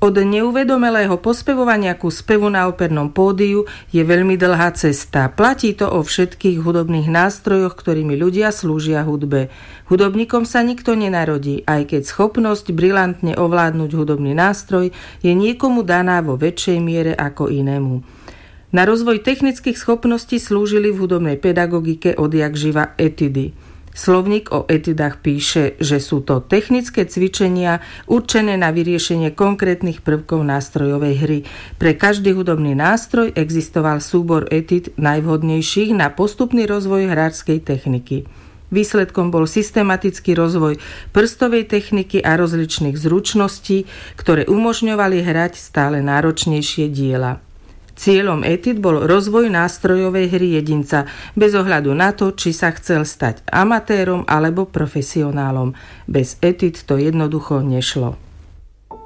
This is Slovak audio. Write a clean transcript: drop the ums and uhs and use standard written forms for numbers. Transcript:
Od neuvedomelého pospevovania ku spevu na opernom pódiu je veľmi dlhá cesta. Platí to o všetkých hudobných nástrojoch, ktorými ľudia slúžia hudbe. Hudobníkom sa nikto nenarodí, aj keď schopnosť brilantne ovládnuť hudobný nástroj je niekomu daná vo väčšej miere ako inému. Na rozvoj technických schopností slúžili v hudobnej pedagogike odjakživa etidy. Slovník o etidách píše, že sú to technické cvičenia určené na vyriešenie konkrétnych prvkov nástrojovej hry. Pre každý hudobný nástroj existoval súbor etid najvhodnejších na postupný rozvoj hráčskej techniky. Výsledkom bol systematický rozvoj prstovej techniky a rozličných zručností, ktoré umožňovali hrať stále náročnejšie diela. Cieľom etid bol rozvoj nástrojovej hry jedinca, bez ohľadu na to, či sa chcel stať amatérom alebo profesionálom. Bez etid to jednoducho nešlo.